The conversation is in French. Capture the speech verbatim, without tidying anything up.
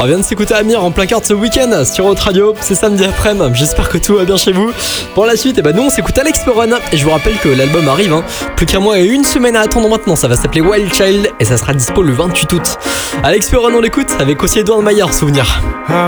On vient de s'écouter Amir en plein cœur de ce week-end sur Haute Radio. C'est samedi après-midi. J'espère que tout va bien chez vous. Pour la suite, eh ben nous on s'écoute Alex Perron. Et je vous rappelle que l'album arrive. Hein. Plus qu'un mois et une semaine à attendre maintenant. Ça va s'appeler Wild Child et ça sera dispo le vingt-huit août. Alex Perron, on l'écoute avec aussi Edouard Maillard, souvenir.